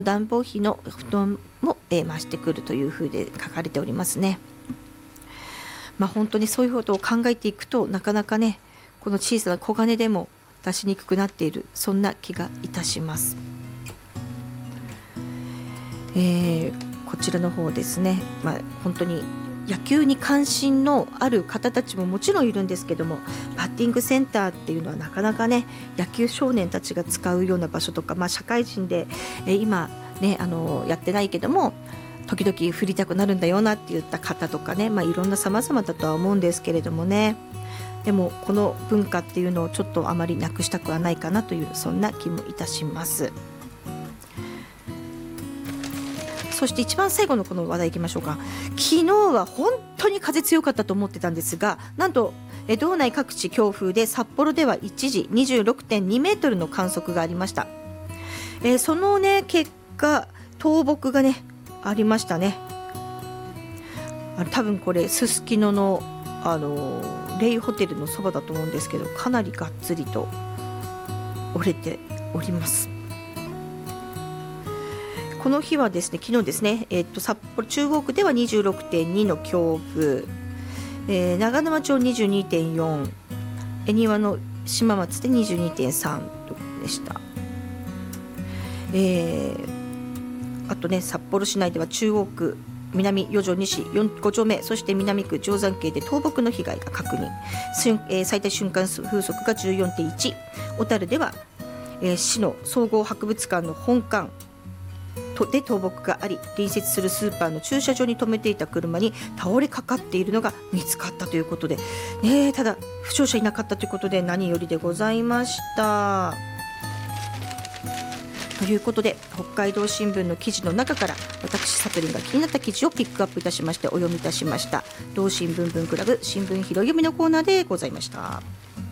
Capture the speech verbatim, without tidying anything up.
暖房費の負担も、えー、増してくるというふうで書かれておりますね。まあ、本当にそういうことを考えていくとなかなかねこの小さな小金でも出しにくくなっている、そんな気がいたします。えー、こちらの方ですね、まあ、本当に野球に関心のある方たちももちろんいるんですけども、バッティングセンターっていうのはなかなかね野球少年たちが使うような場所とか、まあ、社会人で、えー、今ねあのやってないけども時々振りたくなるんだよなって言った方とかね、まあ、いろんな様々だとは思うんですけれどもね、でもこの文化っていうのをちょっとあまりなくしたくはないかなという、そんな気もいたします。そして一番最後のこの話題いきましょうか。昨日は本当に風強かったと思ってたんですが、なんとえ道内各地強風で札幌では一時 にじゅうろくてんにメートルの観測がありました。えー、そのね結果倒木がねありましたね。あ多分これすすきのの、あのー、レイホテルのそばだと思うんですけど、かなりがっつりと折れております。この日はですね昨日ですね、えー、と札幌中央区では にじゅうろくてんに の強風、えー、長沼町 にじゅうにてんよん、 恵庭の島松で にじゅうにてんさん でした。えー、あとね札幌市内では中央区南四条西ご丁目、そして南区定山渓で倒木の被害が確認、えー、最大瞬間風速が じゅうよんてんいち、 小樽では、えー、市の総合博物館の本館で倒木があり、隣接するスーパーの駐車場に停めていた車に倒れかかっているのが見つかったということで、ね、ただ負傷者いなかったということで何よりでございました。ということで北海道新聞の記事の中から私サトリンが気になった記事をピックアップいたしましてお読みいたしました。同新聞文クラブ新聞拾い読みのコーナーでございました。